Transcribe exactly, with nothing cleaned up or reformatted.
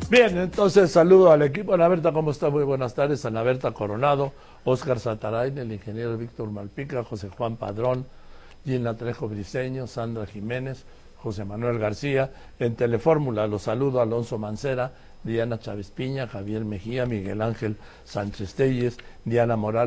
Bien, entonces saludo al equipo. Ana Berta, ¿cómo está? Muy buenas tardes. Ana Berta Coronado, Óscar Satarain, el ingeniero Víctor Malpica, José Juan Padrón, Gina Trejo Briceño, Sandra Jiménez, José Manuel García. En Telefórmula los saludo a Alonso Mancera, Diana Chávez Piña, Javier Mejía, Miguel Ángel Sánchez Telles, Diana Morales.